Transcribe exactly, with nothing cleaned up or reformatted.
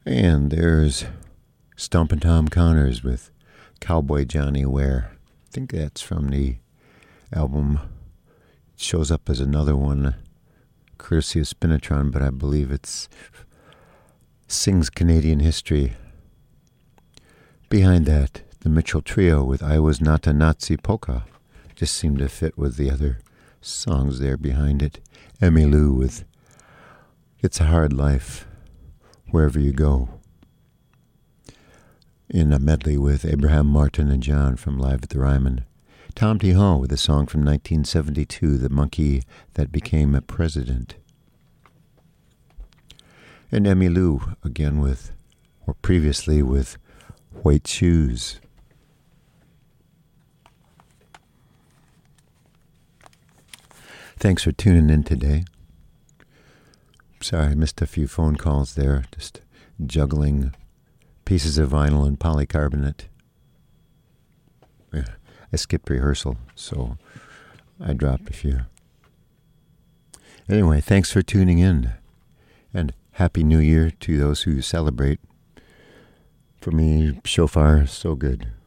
And there's Stompin' Tom Connors with Cowboy Johnny Ware. I think that's from the album. It shows up as another one, courtesy of Spinatron, but I believe it's Sings Canadian History. Behind that, the Mitchell Trio with I Was Not a Nazi Polka. Just seemed to fit with the other songs there behind it. Emmylou with It's a Hard Life, Wherever You Go. In a medley with Abraham Martin and John from Live at the Ryman. Tom T. Hall with a song from nineteen seventy-two, The Monkey That Became a President. And Emmylou again with, or previously with, White Shoes. Thanks for tuning in today. Sorry, I missed a few phone calls there, just juggling pieces of vinyl and polycarbonate. I skipped rehearsal, so I dropped a few. Anyway, thanks for tuning in, and Happy New Year to those who celebrate. For me, so far, so good.